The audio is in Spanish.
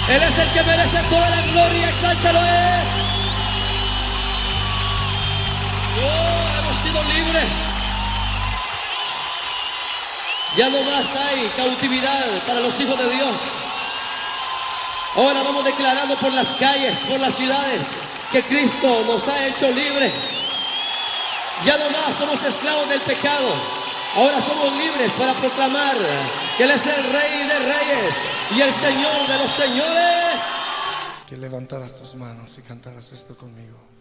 Él es el que merece toda la gloria. Exáltalo a Él. Oh, hemos sido libres. Ya no más hay cautividad para los hijos de Dios. Ahora vamos declarando por las calles, por las ciudades, que Cristo nos ha hecho libres. Ya no más somos esclavos del pecado. Ahora somos libres para proclamar que Él es el Rey de Reyes y el Señor de los Señores. Que levantaras tus manos y cantaras esto conmigo.